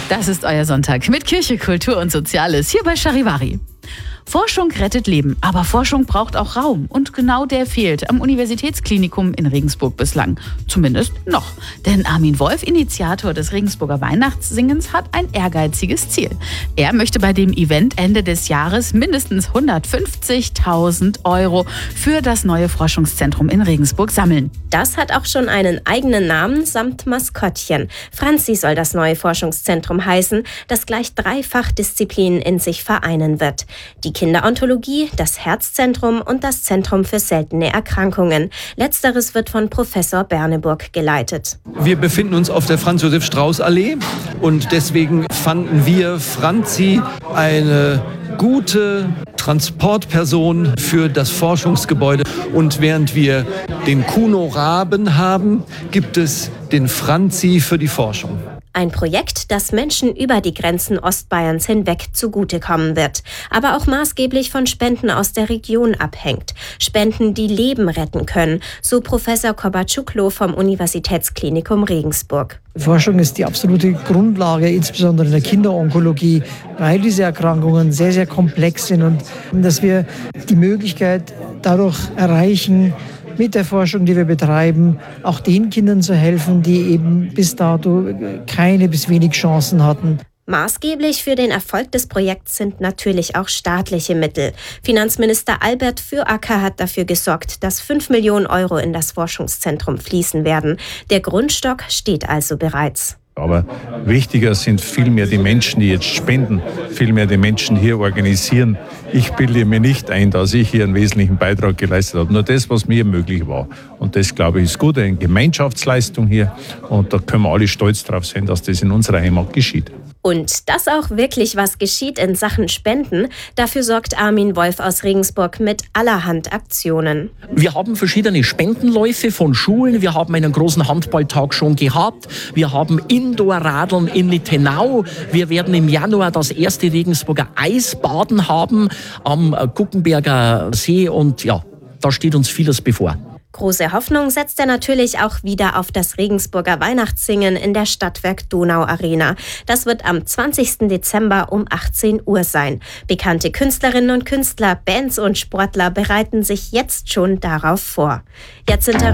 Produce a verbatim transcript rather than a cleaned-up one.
Das ist euer Sonntag mit Kirche, Kultur und Soziales hier bei Charivari. Forschung rettet Leben, aber Forschung braucht auch Raum. Und genau der fehlt am Universitätsklinikum in Regensburg bislang. Zumindest noch. Denn Armin Wolf, Initiator des Regensburger Weihnachtssingens, hat ein ehrgeiziges Ziel. Er möchte bei dem Event Ende des Jahres mindestens hundertfünfzigtausend Euro für das neue Forschungszentrum in Regensburg sammeln. Das hat auch schon einen eigenen Namen samt Maskottchen. Franzi soll das neue Forschungszentrum heißen, das gleich drei Fachdisziplinen in sich vereinen wird. Die Kinderonkologie, das Herzzentrum und das Zentrum für seltene Erkrankungen. Letzteres wird von Professor Berneburg geleitet. Wir befinden uns auf der Franz-Josef-Strauß-Allee und deswegen fanden wir Franzi eine gute Transportperson für das Forschungsgebäude. Und während wir den Kuno Raben haben, gibt es den Franzi für die Forschung. Ein Projekt, das Menschen über die Grenzen Ostbayerns hinweg zugutekommen wird, aber auch maßgeblich von Spenden aus der Region abhängt. Spenden, die Leben retten können, so Professor Kobatschuklo vom Universitätsklinikum Regensburg. Forschung ist die absolute Grundlage, insbesondere in der Kinderonkologie, weil diese Erkrankungen sehr, sehr komplex sind und dass wir die Möglichkeit dadurch erreichen, mit der Forschung, die wir betreiben, auch den Kindern zu helfen, die eben bis dato keine bis wenig Chancen hatten. Maßgeblich für den Erfolg des Projekts sind natürlich auch staatliche Mittel. Finanzminister Albert Füracker hat dafür gesorgt, dass fünf Millionen Euro in das Forschungszentrum fließen werden. Der Grundstock steht also bereits. Aber wichtiger sind vielmehr die Menschen, die jetzt spenden, vielmehr die Menschen hier organisieren. Ich bilde mir nicht ein, dass ich hier einen wesentlichen Beitrag geleistet habe. Nur das, was mir möglich war. Und das, glaube ich, ist gut, eine Gemeinschaftsleistung hier. Und da können wir alle stolz drauf sein, dass das in unserer Heimat geschieht. Und dass auch wirklich was geschieht in Sachen Spenden, dafür sorgt Armin Wolf aus Regensburg mit allerhand Aktionen. Wir haben verschiedene Spendenläufe von Schulen. Wir haben einen großen Handballtag schon gehabt. Wir haben Indoor-Radeln in Littenau. Wir werden im Januar das erste Regensburger Eisbaden haben am Guckenberger See. Und ja, da steht uns vieles bevor. Große Hoffnung setzt er natürlich auch wieder auf das Regensburger Weihnachtssingen in der Stadtwerk Donau Arena. Das wird am zwanzigsten Dezember um achtzehn Uhr sein. Bekannte Künstlerinnen und Künstler, Bands und Sportler bereiten sich jetzt schon darauf vor. Jetzt sind